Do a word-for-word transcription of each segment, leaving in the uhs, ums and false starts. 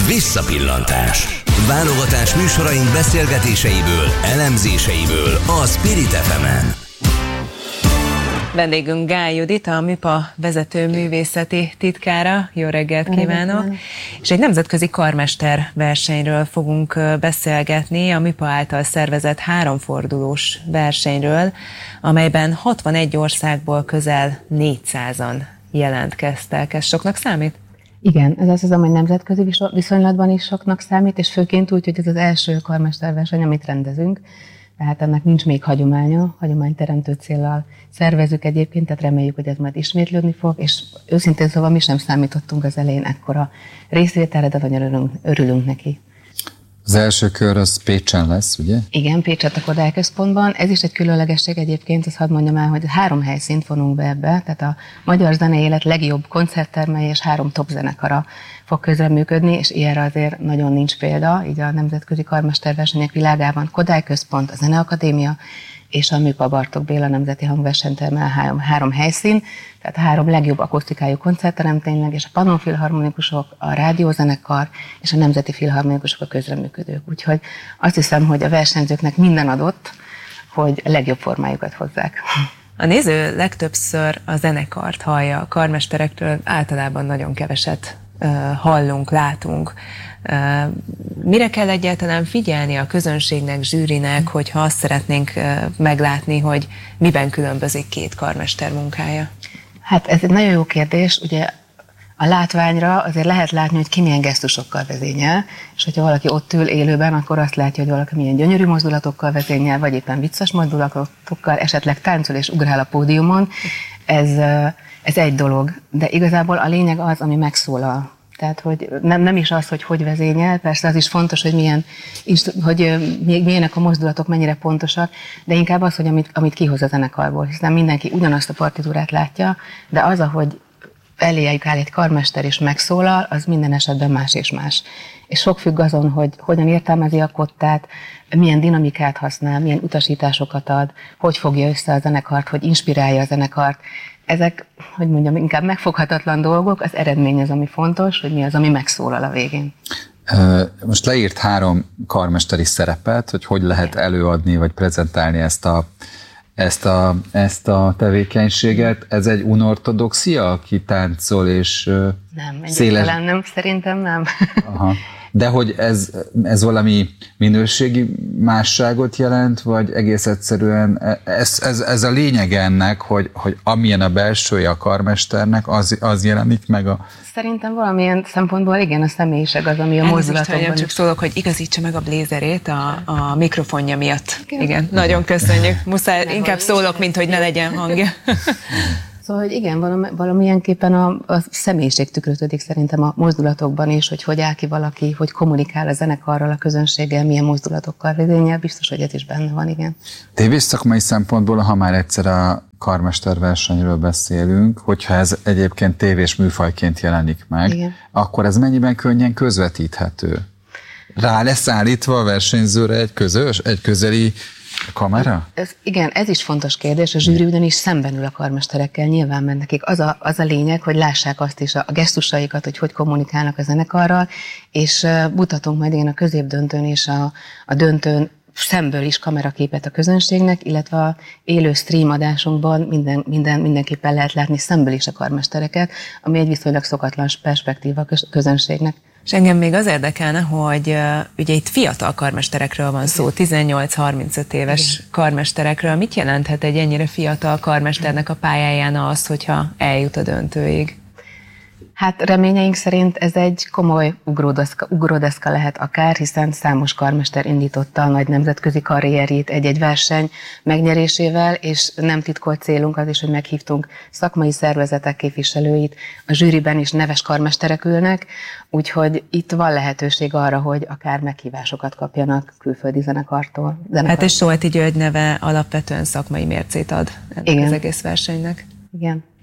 Visszapillantás. Válogatás műsoraink beszélgetéseiből, elemzéseiből a Spirit ef emen. Vendégünk Gál Judit, a MÜPA vezető művészeti titkára. Jó reggelt kívánok! Reggelt. És egy nemzetközi karmester versenyről fogunk beszélgetni, a MÜPA által szervezett háromfordulós versenyről, amelyben hatvanegy országból közel négyszázan jelentkeztek. Ez soknak számít? Igen, ez azt hiszem, hogy nemzetközi viszonylatban is soknak számít, és főként úgy, hogy ez az első karmesterverseny, amit rendezünk. Tehát ennek nincs még hagyománya, hagyományteremtő céllal szervezzük egyébként, tehát reméljük, hogy ez majd ismétlődni fog, és őszintén szóval mi sem számítottunk az elején ekkora részvételre, de nagyon örülünk, örülünk neki. Az első kör az Pécsen lesz, ugye? Igen, Pécset a Kodály Központban. Ez is egy különlegesség egyébként, azt hadd mondjam el, hogy három helyszínt vonunk be ebbe, tehát a magyar zenei élet legjobb koncerttermei és három top zenekara fog közreműködni, és ilyenre azért nagyon nincs példa, így a nemzetközi karmesterversenyek világában. Kodály Központ, a Zeneakadémia és a MÜPA Bartók Béla Nemzeti Hangversenytermel három, három helyszín, tehát három legjobb akusztikájú koncertterem tényleg, és a Pannonfilharmonikusok, a Rádiózenekar és a Nemzeti Filharmonikusok a közreműködők. Úgyhogy azt hiszem, hogy a versenyzőknek minden adott, hogy a legjobb formájukat hozzák. A néző legtöbbször a zenekart hallja, a karmesterektől általában nagyon keveset uh, hallunk, látunk. Uh, mire kell egyáltalán figyelni a közönségnek, zsűrinek, hogyha azt szeretnénk uh, meglátni, hogy miben különbözik két karmester munkája? Hát ez egy nagyon jó kérdés. Ugye a látványra azért lehet látni, hogy ki milyen gesztusokkal vezényel, és hogyha valaki ott ül élőben, akkor azt látja, hogy valaki milyen gyönyörű mozdulatokkal vezényel, vagy éppen vicces mozdulatokkal, esetleg táncol és ugrál a pódiumon. Ez, ez egy dolog, de igazából a lényeg az, ami megszólal. Tehát, hogy nem, nem is az, hogy hogy vezényel, persze az is fontos, hogy, milyen, hogy milyenek a mozdulatok, mennyire pontosak, de inkább az, hogy amit, amit kihoz a zenekarból, hiszen mindenki ugyanazt a partitúrát látja, de az, ahogy eléjük áll egy karmester és megszólal, az minden esetben más és más. És sok függ azon, hogy hogyan értelmezi a kottát, milyen dinamikát használ, milyen utasításokat ad, hogy fogja össze a zenekart, hogy inspirálja a zenekart. Ezek, hogy mondjam, inkább megfoghatatlan dolgok, az eredmény az, ami fontos, hogy mi az, ami megszólal a végén. Most leírt három karmesteri szerepet, hogy hogy lehet előadni, vagy prezentálni ezt a, ezt a, ezt a tevékenységet. Ez egy unortodoxia, aki táncol és nem, széles... Nem, nem, szerintem nem. Aha. De hogy ez, ez valami minőségi másságot jelent, vagy egész egyszerűen ez, ez, ez a lényeg ennek, hogy, hogy amilyen a belsője a karmesternek, az, az jelenik meg a... Szerintem valamilyen szempontból igen, a személyiség az, ami a mozdulatokban is. Csak szólok, hogy igazítsa meg a blézerét a, a mikrofonja miatt. Igen, igen. Nagyon köszönjük. Muszáj, inkább szólok, mint hogy ne legyen hangja. Szóval, hogy igen, valami, valamilyenképpen a, a személyiség tükröződik szerintem a mozdulatokban is, hogy hogy áll ki valaki, hogy kommunikál a zenekarral, a közönséggel, milyen mozdulatokkal vezényel, biztos, hogy ez is benne van, igen. Tévés szakmai szempontból, ha már egyszer a karmesterversenyről beszélünk, hogyha ez egyébként tévés műfajként jelenik meg, igen, akkor ez mennyiben könnyen közvetíthető? Rá lesz állítva a versenyzőre egy közös, egy közeli kamera? Ez, igen, ez is fontos kérdés, a zsűri ugyanis szemben ül a karmesterekkel, nyilván, mert nekik az a, az a lényeg, hogy lássák azt is, a, a gesztusaikat, hogy hogy kommunikálnak a zenekarral, és uh, mutatunk majd én a középdöntőn és a, a döntőn szemből is kameraképet a közönségnek, illetve a élő stream adásunkban minden, minden, mindenképpen lehet látni szemből is a karmestereket, ami egy viszonylag szokatlan perspektíva a közönségnek. És engem még az érdekelne, hogy uh, ugye itt fiatal karmesterekről van szó, tizennyolc-harmincöt éves igen, karmesterekről. Mit jelenthet egy ennyire fiatal karmesternek a pályáján az, hogyha eljut a döntőig? Hát reményeink szerint ez egy komoly ugródeszka, ugródeszka lehet akár, hiszen számos karmester indította a nagy nemzetközi karrierjét egy-egy verseny megnyerésével, és nem titkolt célunk az is, hogy meghívtunk szakmai szervezetek képviselőit, a zsűriben is neves karmesterek ülnek, úgyhogy itt van lehetőség arra, hogy akár meghívásokat kapjanak külföldi zenekartól. zenekartól. Hát és Solti György neve alapvetően szakmai mércét ad ennek igen, az egész versenynek. Igen.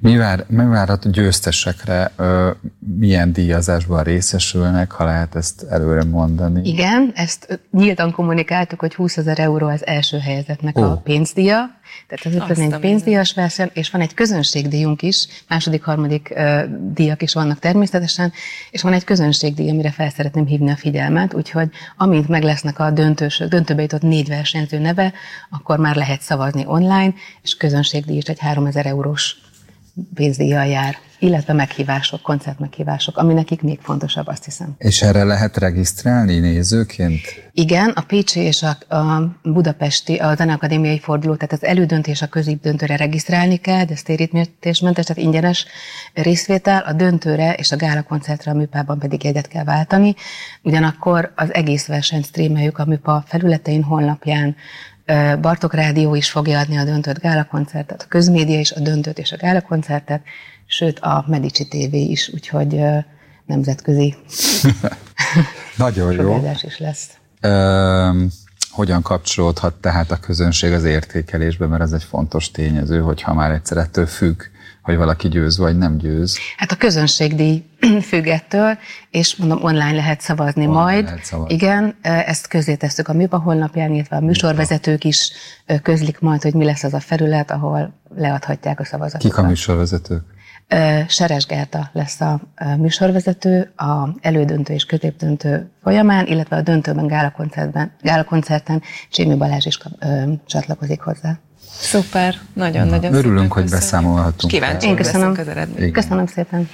Mi, vár, mi várható győztesekre, ö, milyen díjazásban részesülnek, ha lehet ezt előre mondani? Igen, ezt nyíltan kommunikáltuk, hogy húszezer euró az első helyezettnek oh. a pénzdíja, tehát ez egy pénzdíjas verseny, és van egy közönségdíjunk is, második, harmadik uh, díjak is vannak természetesen, és van egy közönségdíj, amire fel szeretném hívni a figyelmet, úgyhogy amint meg lesznek a döntősök, döntőbe jutott négy versenyző neve, akkor már lehet szavazni online, és közönségdíj is egy háromezer eurós pénzdíjjal jár, illetve meghívások, koncertmeghívások, ami nekik még fontosabb, azt hiszem. És erre lehet regisztrálni nézőként? Igen, a pécsi és a, a budapesti, a zeneakadémiai forduló, tehát az elődöntő és a középdöntőre regisztrálni kell, de ez térítésmentes, tehát ingyenes részvétel, a döntőre és a gálakoncertre a műpában pedig jegyet kell váltani. Ugyanakkor az egész versenyt streameljük a műpa felületein, honlapján, Bartók Rádió is fogja adni a döntőt, gálakoncertet, a közmédia is a döntőt és a gálakoncertet, sőt a Medici té vé is, úgyhogy nemzetközi nagyon jó is lesz. Ö, hogyan kapcsolódhat tehát a közönség az értékelésbe, mert ez egy fontos tényező, hogyha már egyszer ettől függ, hogy valaki győz vagy nem győz. Hát a közönségdíj függ ettől, és mondom, online lehet szavazni online majd. Lehet szavazni. Igen, ezt közzétesszük a műpa honlapján, illetve a műsorvezetők is közlik majd, hogy mi lesz az a felület, ahol leadhatják a szavazatokat. Kik a műsorvezetők? Seres Gerta lesz a műsorvezető a elődöntő és középdöntő folyamán, illetve a döntőben gálakoncerten, gálakoncerten Csémi Balázs is ö, csatlakozik hozzá. Szuper, nagyon-nagyon örülünk, hogy beszámolhatunk. Kíváncsi, én köszönöm. köszönöm. Köszönöm szépen.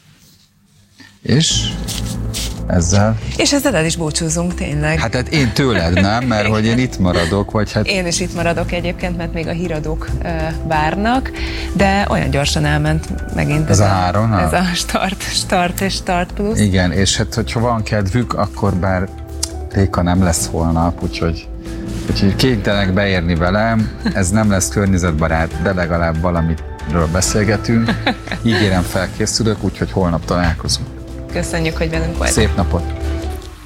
És ezzel? És ezzel el is búcsúzunk tényleg. Hát, hát én tőled nem, mert hogy én itt maradok, vagy hát... Én is itt maradok egyébként, mert még a híradók uh, várnak, de olyan gyorsan elment megint ez, ez a, áron, ez a start, start és start plusz. Igen, és hát hogyha van kedvük, akkor bár Réka nem lesz holnap, úgyhogy Úgyhogy kénytelenek beérni velem, ez nem lesz környezetbarát, de legalább valamiről beszélgetünk. Ígérem, felkészülök, úgyhogy holnap találkozunk. Köszönjük, hogy velünk voltál. Szép napot!